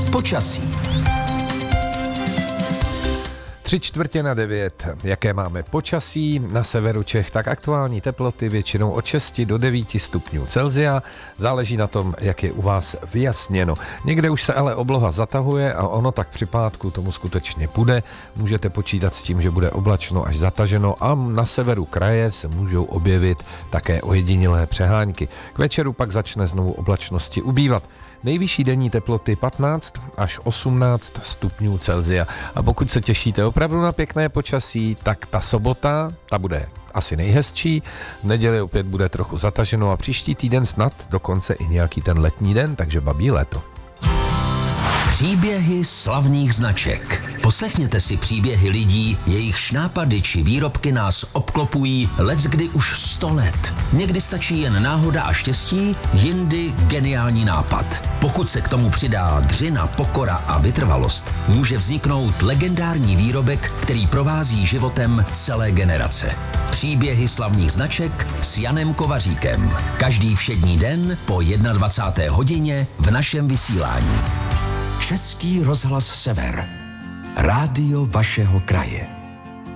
Počasí. 8:45. Jaké máme počasí? Na severu Čech tak aktuální teploty většinou od 6 do 9 stupňů Celsia. Záleží na tom, jak je u vás vyjasněno. Někde už se ale obloha zatahuje a ono tak při pátku tomu skutečně bude. Můžete počítat s tím, že bude oblačno až zataženo a na severu kraje se můžou objevit také ojedinělé přehánky. K večeru pak začne znovu oblačnosti ubývat. Nejvyšší denní teploty 15 až 18 stupňů Celsia. A pokud se těšíte opravdu na pěkné počasí, tak ta sobota, ta bude asi nejhezčí. V neděli opět bude trochu zataženo a příští týden snad dokonce i nějaký ten letní den, takže babí léto. Příběhy slavných značek. Poslechněte si příběhy lidí, jejichž nápady či výrobky nás obklopují leckdy už 100 let. Někdy stačí jen náhoda a štěstí, jindy geniální nápad. Pokud se k tomu přidá dřina, pokora a vytrvalost, může vzniknout legendární výrobek, který provází životem celé generace. Příběhy slavných značek s Janem Kovaříkem. Každý všední den po 21. hodině v našem vysílání. Český rozhlas Sever. Rádio vašeho kraje.